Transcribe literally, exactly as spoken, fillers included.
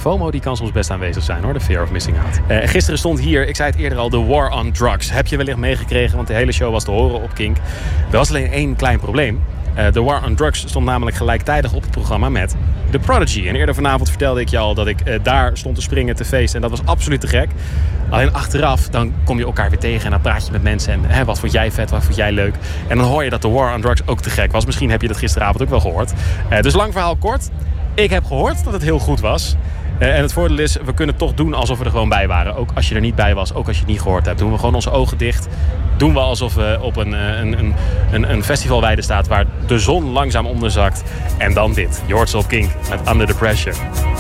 FOMO die kan soms best aanwezig zijn hoor, de fear of missing out. Uh, gisteren stond hier, ik zei het eerder al, de war on drugs. Heb je wellicht meegekregen, want de hele show was te horen op Kink. Er was alleen één klein probleem. Uh, de War on Drugs stond namelijk gelijktijdig op het programma met The Prodigy. En eerder vanavond vertelde ik je al dat ik uh, daar stond te springen, te feesten. En dat was absoluut te gek. Alleen achteraf, dan kom je elkaar weer tegen en dan praat je met mensen. En hè, wat vond jij vet, wat vond jij leuk? En dan hoor je dat de War on Drugs ook te gek was. Misschien heb je dat gisteravond ook wel gehoord. Uh, dus lang verhaal kort. Ik heb gehoord dat het heel goed was. Uh, en het voordeel is, we kunnen toch doen alsof we er gewoon bij waren. Ook als je er niet bij was, ook als je het niet gehoord hebt. Doen we gewoon onze ogen dicht. Doen we alsof we op een, een, een, een, een festivalweide staan waar de zon langzaam onderzakt. En dan dit. Je hoort ze op Kink met Under the Pressure.